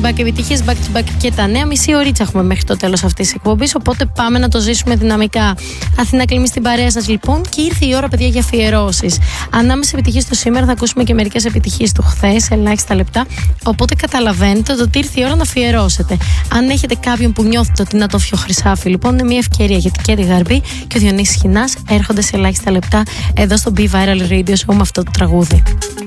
back επιτυχίες, back to back και τα νέα. Μισή ωρίτσα έχουμε μέχρι το τέλος αυτής της εκπομπής. Οπότε πάμε να το ζήσουμε δυναμικά. Αθηνά Κλιμή στην παρέα σας λοιπόν. Και ήρθε η ώρα, παιδιά, για αφιερώσεις. Ανάμεσα επιτυχίες του σήμερα θα ακούσουμε και μερικές επιτυχίες του χθες, σε ελάχιστα λεπτά. Οπότε καταλαβαίνετε ότι ήρθε η ώρα να αφιερώσετε. Αν έχετε κάποιον που νιώθετε ότι είναι ατόφιο χρυσάφι, λοιπόν, είναι μια ευκαιρία, γιατί και η Γαρμπή και ο Διονύσης Χινάς έρχονται σε ελάχιστα λεπτά εδώ στο Be Viral Radio Show με αυτό το τραγούδι.